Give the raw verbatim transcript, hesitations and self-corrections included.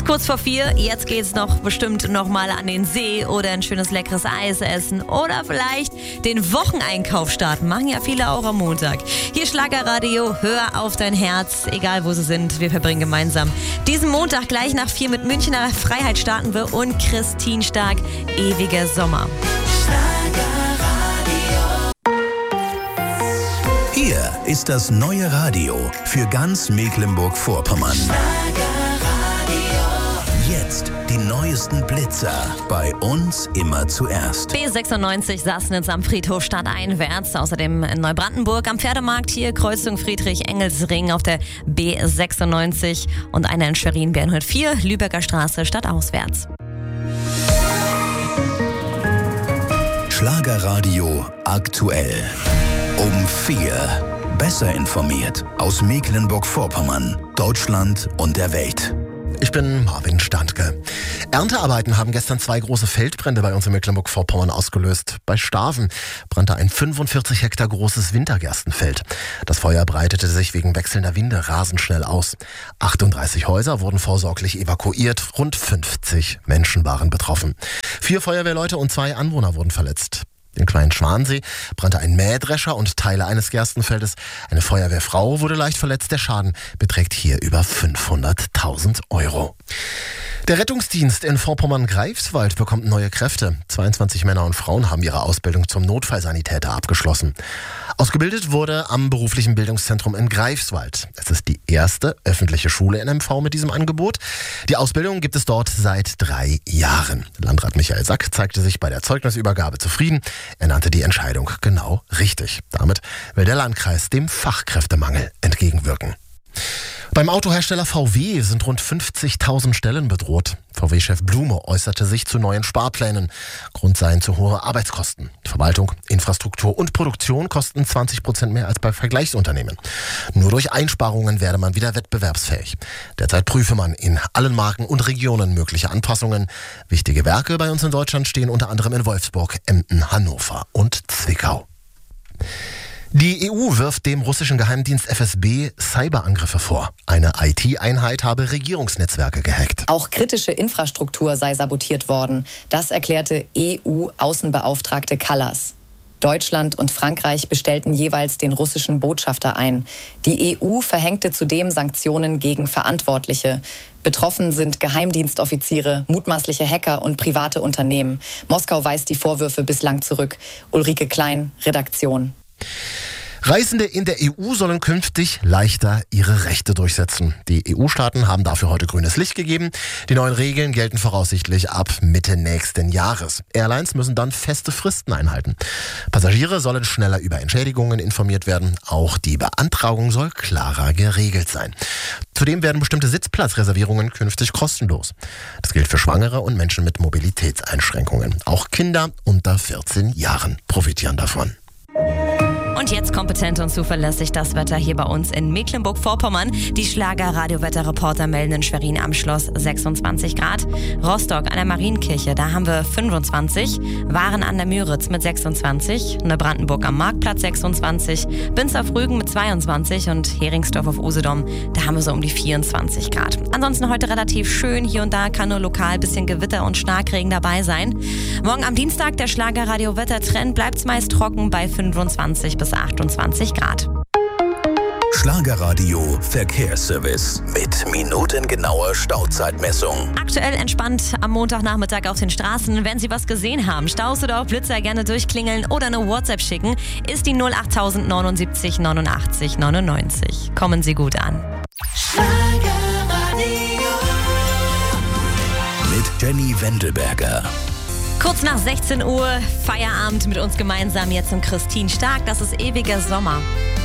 ist kurz vor vier. Jetzt geht's noch bestimmt noch mal an den See oder ein schönes leckeres Eis essen oder vielleicht den Wocheneinkauf starten. Machen ja viele auch am Montag. Hier Schlagerradio, hör auf dein Herz, egal wo sie sind. Wir verbringen gemeinsam diesen Montag gleich nach vier mit Münchner Freiheit starten wir und Christine Stark, ewiger Sommer. Hier ist das neue Radio für ganz Mecklenburg-Vorpommern. Jetzt die neuesten Blitzer. Bei uns immer zuerst. B sechsundneunzig Sassnitz am Friedhof stadteinwärts. Außerdem in Neubrandenburg am Pferdemarkt hier Kreuzung Friedrich-Engels-Ring auf der B sechsundneunzig. Und einer in Schwerin B hundertvier Lübecker Straße stadtauswärts. Schlagerradio aktuell. Um vier. Besser informiert aus Mecklenburg-Vorpommern, Deutschland und der Welt. Ich bin Marvin Standke. Erntearbeiten haben gestern zwei große Feldbrände bei uns in Mecklenburg-Vorpommern ausgelöst. Bei Staven brannte ein fünfundvierzig Hektar großes Wintergerstenfeld. Das Feuer breitete sich wegen wechselnder Winde rasend schnell aus. achtunddreißig Häuser wurden vorsorglich evakuiert. Rund fünfzig Menschen waren betroffen. Vier Feuerwehrleute und zwei Anwohner wurden verletzt. Im kleinen Schwansee brannte ein Mähdrescher und Teile eines Gerstenfeldes. Eine Feuerwehrfrau wurde leicht verletzt. Der Schaden beträgt hier über fünfhunderttausend Euro. Der Rettungsdienst in Vorpommern-Greifswald bekommt neue Kräfte. zweiundzwanzig Männer und Frauen haben ihre Ausbildung zum Notfallsanitäter abgeschlossen. Ausgebildet wurde am beruflichen Bildungszentrum in Greifswald. Es ist die erste öffentliche Schule in M V mit diesem Angebot. Die Ausbildung gibt es dort seit drei Jahren. Landrat Michael Sack zeigte sich bei der Zeugnisübergabe zufrieden. Er nannte die Entscheidung genau richtig. Damit will der Landkreis dem Fachkräftemangel entgegenwirken. Beim Autohersteller V W sind rund fünfzigtausend Stellen bedroht. V W-Chef Blume äußerte sich zu neuen Sparplänen. Grund seien zu hohe Arbeitskosten. Verwaltung, Infrastruktur und Produktion kosten zwanzig Prozent mehr als bei Vergleichsunternehmen. Nur durch Einsparungen werde man wieder wettbewerbsfähig. Derzeit prüfe man in allen Marken und Regionen mögliche Anpassungen. Wichtige Werke bei uns in Deutschland stehen unter anderem in Wolfsburg, Emden, Hannover und Zwickau. Die E U wirft dem russischen Geheimdienst F S B Cyberangriffe vor. Eine I T-Einheit habe Regierungsnetzwerke gehackt. Auch kritische Infrastruktur sei sabotiert worden. Das erklärte E U-Außenbeauftragte Kallas. Deutschland und Frankreich bestellten jeweils den russischen Botschafter ein. Die E U verhängte zudem Sanktionen gegen Verantwortliche. Betroffen sind Geheimdienstoffiziere, mutmaßliche Hacker und private Unternehmen. Moskau weist die Vorwürfe bislang zurück. Ulrike Klein, Redaktion. Reisende in der E U sollen künftig leichter ihre Rechte durchsetzen. Die E U-Staaten haben dafür heute grünes Licht gegeben. Die neuen Regeln gelten voraussichtlich ab Mitte nächsten Jahres. Airlines müssen dann feste Fristen einhalten. Passagiere sollen schneller über Entschädigungen informiert werden. Auch die Beantragung soll klarer geregelt sein. Zudem werden bestimmte Sitzplatzreservierungen künftig kostenlos. Das gilt für Schwangere und Menschen mit Mobilitätseinschränkungen. Auch Kinder unter vierzehn Jahren profitieren davon. Und jetzt kompetent und zuverlässig das Wetter hier bei uns in Mecklenburg-Vorpommern. Die Schlager-Radio-Wetterreporter melden in Schwerin am Schloss sechsundzwanzig Grad. Rostock an der Marienkirche, da haben wir fünfundzwanzig. Waren an der Müritz mit sechsundzwanzig. Neubrandenburg am Marktplatz sechsundzwanzig. Binz auf Rügen mit zweiundzwanzig. Und Heringsdorf auf Usedom, da haben wir so um die vierundzwanzig Grad. Ansonsten heute relativ schön. Hier und da kann nur lokal ein bisschen Gewitter und Starkregen dabei sein. Morgen am Dienstag der Schlager-Radio-Wettertrend bleibt's meist trocken bei fünfundzwanzig bis achtundzwanzig Grad. Schlagerradio Verkehrsservice mit minutengenauer Stauzeitmessung. Aktuell entspannt am Montagnachmittag auf den Straßen. Wenn Sie was gesehen haben, Staus oder auch Blitzer, gerne durchklingeln oder eine WhatsApp schicken, ist die null acht neunundsiebzig neunundachtzig neunundneunzig. Kommen Sie gut an. Schlagerradio mit Jenny Wendelberger. Kurz nach sechzehn Uhr, Feierabend mit uns gemeinsam jetzt und Christine Stark. Das ist ewiger Sommer.